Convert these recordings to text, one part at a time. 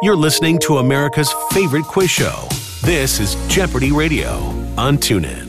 You're listening to America's favorite quiz show. This is Jeopardy Radio on TuneIn.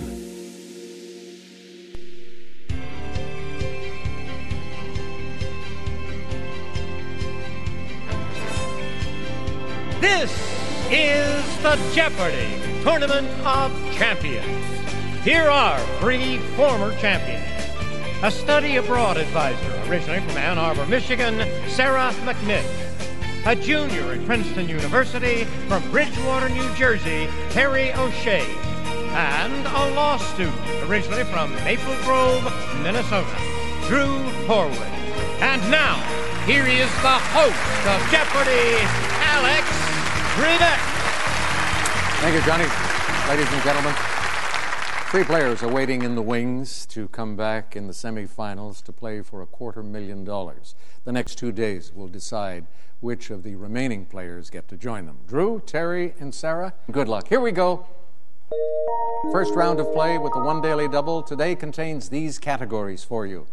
This is the Jeopardy Tournament of Champions. Here are 3 former champions. A study abroad advisor, originally from Ann Arbor, Michigan, Sarah McNitt. A junior at Princeton University from Bridgewater, New Jersey, Terry O'Shea. And a law student, originally from Maple Grove, Minnesota, Drew Horwood. And now, here is the host of Jeopardy, Alex Trebek. Thank you, Johnny. Ladies and gentlemen, 3 players are waiting in the wings to come back in the semifinals to play for $250,000. The next 2 days will decide which of the remaining players get to join them. Drew, Terry, and Sarah, good luck. Here we go. First round of play with the One Daily Double today contains these categories for you.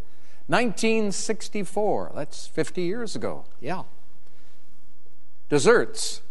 1964, that's 50 years ago. Yeah. Desserts.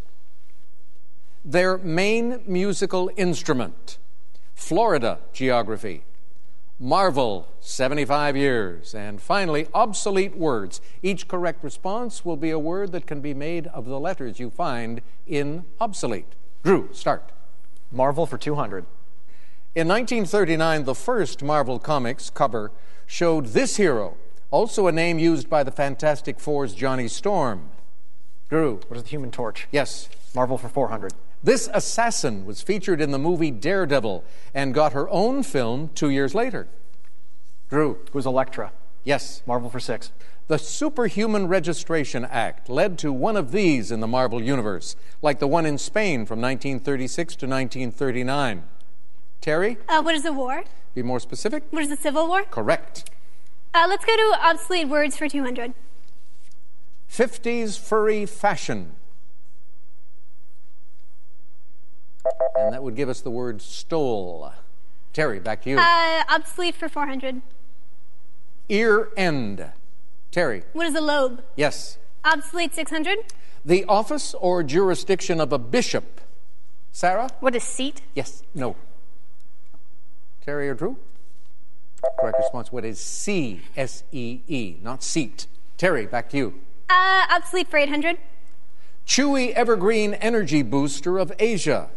Their main musical instrument. Florida geography. Marvel, 75 years. And finally, obsolete words. Each correct response will be a word that can be made of the letters you find in obsolete. Drew, start. Marvel for 200. In 1939, the first Marvel Comics cover showed this hero, also a name used by the Fantastic Four's Johnny Storm. Drew. What is the Human Torch? Yes. Marvel for 400. This assassin was featured in the movie Daredevil and got her own film 2 years later. Drew. Who's Elektra? Yes. Marvel for 6. The Superhuman Registration Act led to one of these in the Marvel Universe, like the one in Spain from 1936 to 1939. Terry? What is a war? Be more specific. What is a civil war? Correct. Let's go to obsolete words for 200. 50s furry fashion. And that would give us the word stole. Terry, back to you. Obsolete for 400. Ear end. Terry. What is a lobe? Yes. Obsolete 600. The office or jurisdiction of a bishop. Sarah? What is seat? Yes. No. Terry or Drew? Correct response. What is see? S-E-E, not seat. Terry, back to you. Obsolete for 800. Chewy evergreen energy booster of Asia.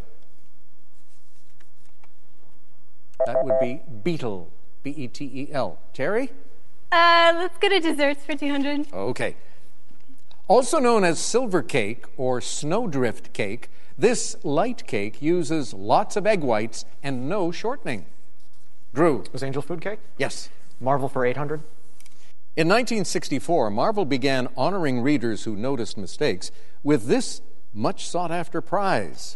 That would be beetle. B-E-T-E-L. Terry? Let's go to desserts for 200. Okay. Also known as silver cake or snowdrift cake, this light cake uses lots of egg whites and no shortening. Drew. Was Angel Food Cake? Yes. Marvel for 800. In 1964, Marvel began honoring readers who noticed mistakes with this much sought-after prize.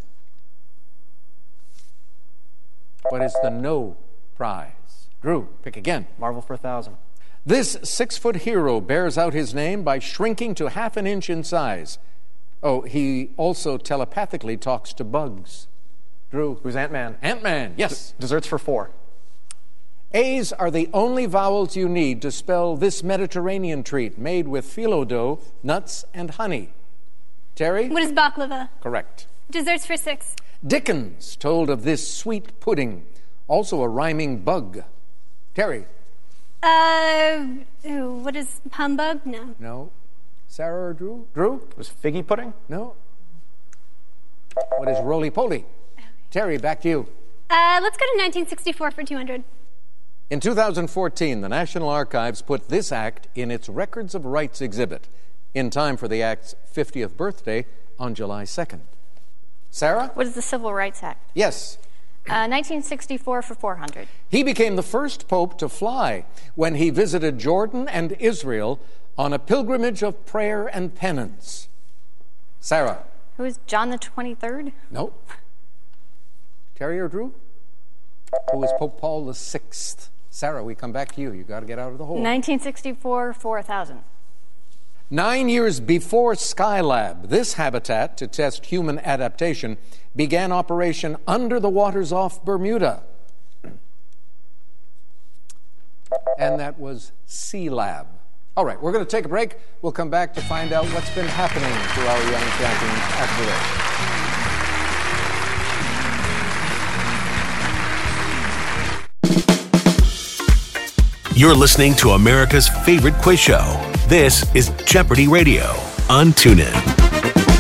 What is the no prize? Drew, pick again. Marvel for 1,000. This 6-foot hero bears out his name by shrinking to half an inch in size. Oh, he also telepathically talks to bugs. Drew. Who's Ant-Man? Ant-Man, yes. Desserts for 4. A's are the only vowels you need to spell this Mediterranean treat made with phyllo dough, nuts, and honey. Terry? What is baklava? Correct. Desserts for 6. Dickens told of this sweet pudding, also a rhyming bug. Terry? What is humbug? No. No. Sarah or Drew? Drew? Was figgy pudding? No. What is roly-poly? Terry, back to you. Let's go to 1964 for 200. In 2014, the National Archives put this act in its Records of Rights exhibit in time for the act's 50th birthday on July 2nd. Sarah? What is the Civil Rights Act? Yes. 1964 for 400. He became the first pope to fly when he visited Jordan and Israel on a pilgrimage of prayer and penance. Sarah? Who is John the 23rd? Nope. Terry or Drew? Who was Pope Paul VI? Sarah, we come back to you. You got to get out of the hole. 1964 for 1,000. 9 years before Skylab, this habitat to test human adaptation began operation under the waters off Bermuda. And that was Sea Lab. All right, we're going to take a break. We'll come back to find out what's been happening to our young champions after this. You're listening to America's favorite quiz show. This is Jeopardy Radio on TuneIn.